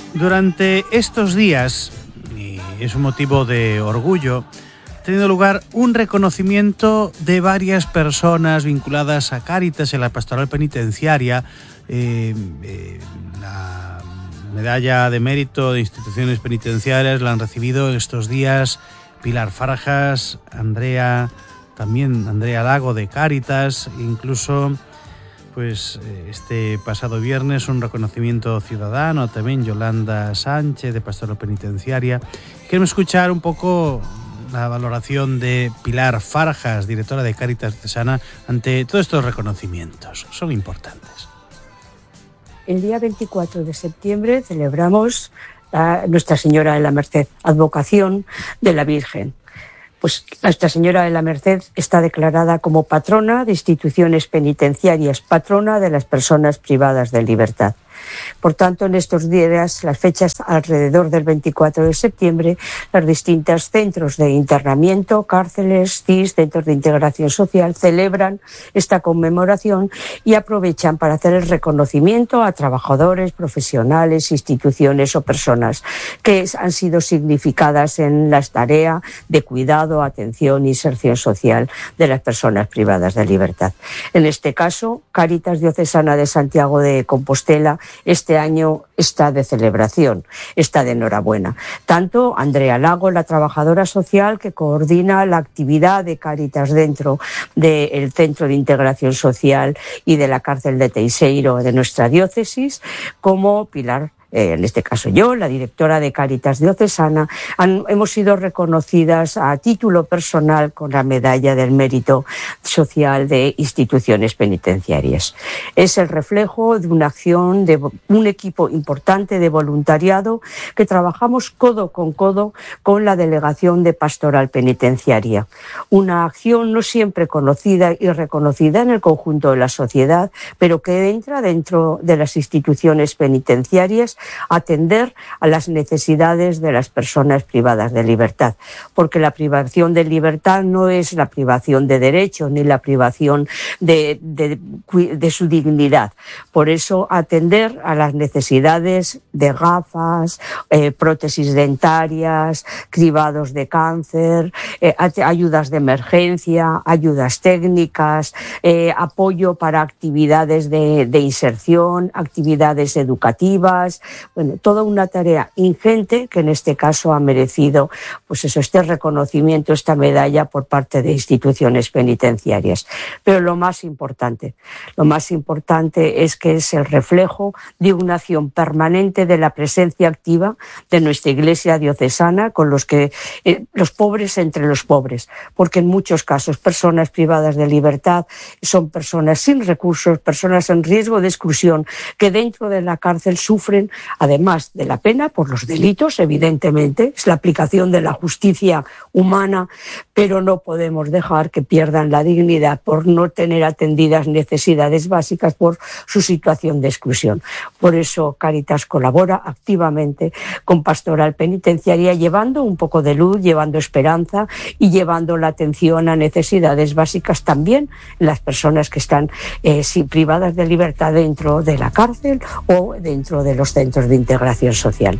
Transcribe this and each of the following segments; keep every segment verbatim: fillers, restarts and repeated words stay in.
Durante estos días, y es un motivo de orgullo, ha tenido lugar un reconocimiento de varias personas vinculadas a Cáritas en la pastoral penitenciaria. Eh, eh, la medalla de mérito de instituciones penitenciarias la han recibido estos días Pilar Farjas, Andrea, también Andrea Lago de Cáritas, incluso pues este pasado viernes un reconocimiento ciudadano también Yolanda Sánchez de pastoral penitenciaria. Queremos escuchar un poco la valoración de Pilar Farjas, directora de Cáritas Diocesana, ante todos estos reconocimientos. Son importantes. El día veinticuatro de septiembre celebramos a Nuestra Señora de la Merced, advocación de la Virgen. Pues Nuestra Señora de la Merced está declarada como patrona de instituciones penitenciarias, patrona de las personas privadas de libertad. Por tanto, en estos días, las fechas alrededor del veinticuatro de septiembre, los distintos centros de internamiento, cárceles, C I S, centros de integración social, celebran esta conmemoración y aprovechan para hacer el reconocimiento a trabajadores, profesionales, instituciones o personas que han sido significadas en la tarea de cuidado, atención e inserción social de las personas privadas de libertad. En este caso, Cáritas Diocesana de Santiago de Compostela este año está de celebración, está de enhorabuena. Tanto Andrea Lago, la trabajadora social que coordina la actividad de Cáritas dentro del Centro de Integración Social y de la cárcel de Teiseiro de nuestra diócesis, como Pilar Eh, en este caso yo, la directora de Cáritas Diocesana, han, hemos sido reconocidas a título personal con la medalla del mérito social de instituciones penitenciarias. Es el reflejo de una acción de un equipo importante de voluntariado que trabajamos codo con codo con la Delegación de Pastoral Penitenciaria. Una acción no siempre conocida y reconocida en el conjunto de la sociedad, pero que entra dentro de las instituciones penitenciarias atender a las necesidades de las personas privadas de libertad, porque la privación de libertad no es la privación de derechos ni la privación de, de, de su dignidad. Por eso atender a las necesidades de gafas, eh, prótesis dentarias, cribados de cáncer, eh, ayudas de emergencia, ayudas técnicas, eh, apoyo para actividades de, de inserción, actividades educativas. Bueno, toda una tarea ingente que en este caso ha merecido pues eso, este reconocimiento, esta medalla por parte de instituciones penitenciarias. Pero lo más importante, lo más importante es que es el reflejo de una acción permanente de la presencia activa de nuestra Iglesia diocesana con los que eh, los pobres entre los pobres, porque en muchos casos personas privadas de libertad son personas sin recursos, personas en riesgo de exclusión que dentro de la cárcel sufren además de la pena por los delitos, evidentemente, es la aplicación de la justicia humana, pero no podemos dejar que pierdan la dignidad por no tener atendidas necesidades básicas por su situación de exclusión. Por eso Cáritas colabora activamente con Pastoral Penitenciaria, llevando un poco de luz, llevando esperanza y llevando la atención a necesidades básicas también en las personas que están eh, privadas de libertad dentro de la cárcel o dentro de los centros de integración social.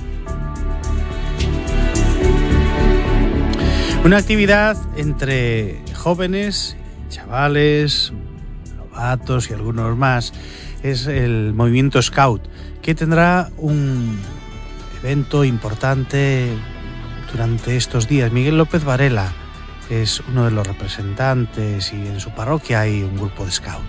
Una actividad entre jóvenes, chavales, novatos y algunos más es el movimiento Scout, que tendrá un evento importante durante estos días. Miguel López Varela es uno de los representantes y en su parroquia hay un grupo de Scout.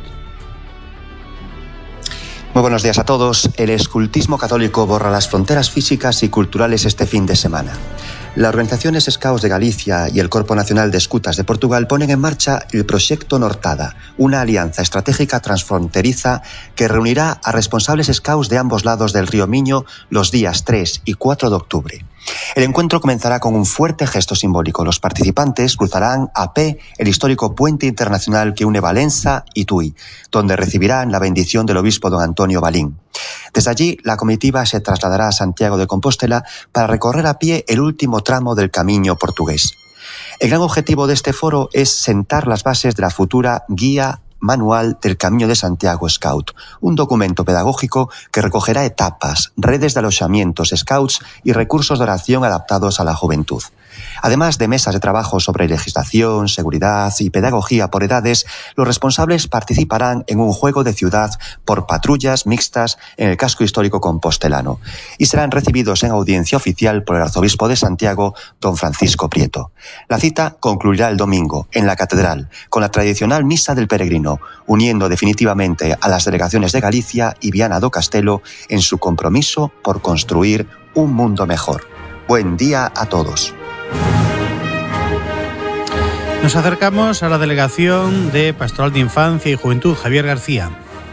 Muy buenos días a todos. El escultismo católico borra las fronteras físicas y culturales este fin de semana. Las organizaciones Scouts de Galicia y el Corpo Nacional de Escutas de Portugal ponen en marcha el Proyecto Nortada, una alianza estratégica transfronteriza que reunirá a responsables Scouts de ambos lados del río Miño los días tres y cuatro de octubre. El encuentro comenzará con un fuerte gesto simbólico. Los participantes cruzarán a pie el histórico puente internacional que une Valença y Tui, donde recibirán la bendición del obispo don Antonio Balín. Desde allí, la comitiva se trasladará a Santiago de Compostela para recorrer a pie el último tramo del camino portugués. El gran objetivo de este foro es sentar las bases de la futura Guía Manual del Camino de Santiago Scout, un documento pedagógico que recogerá etapas, redes de alojamientos scouts y recursos de oración adaptados a la juventud. Además de mesas de trabajo sobre legislación, seguridad y pedagogía por edades, los responsables participarán en un juego de ciudad por patrullas mixtas en el casco histórico compostelano y serán recibidos en audiencia oficial por el arzobispo de Santiago, don Francisco Prieto. La cita concluirá el domingo en la catedral con la tradicional misa del peregrino, uniendo definitivamente a las delegaciones de Galicia y Viana do Castelo en su compromiso por construir un mundo mejor. Buen día a todos. Nos acercamos a la delegación de Pastoral de Infancia y Juventud, Javier García.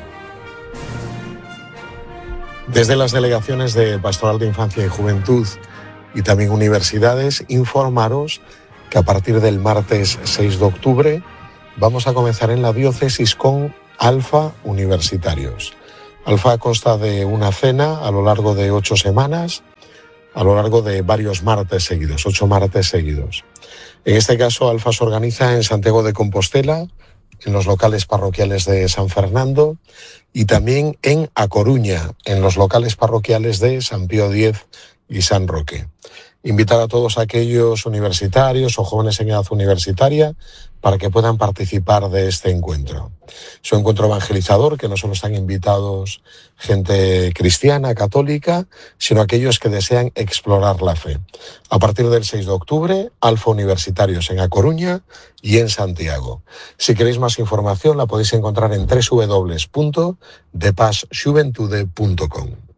Desde las delegaciones de Pastoral de Infancia y Juventud y también universidades, informaros que a partir del martes seis de octubre vamos a comenzar en la diócesis con Alfa Universitarios. Alfa consta de una cena a lo largo de ocho semanas, a lo largo de varios martes seguidos, ocho martes seguidos. En este caso, Alfa se organiza en Santiago de Compostela, en los locales parroquiales de San Fernando y también en A Coruña, en los locales parroquiales de San Pío X y San Roque. Invitar a todos aquellos universitarios o jóvenes en edad universitaria para que puedan participar de este encuentro. Es un encuentro evangelizador que no solo están invitados gente cristiana, católica, sino aquellos que desean explorar la fe. A partir del seis de octubre, Alfa Universitarios en A Coruña y en Santiago. Si queréis más información la podéis encontrar en doble u doble u doble u punto de paz juventude punto com.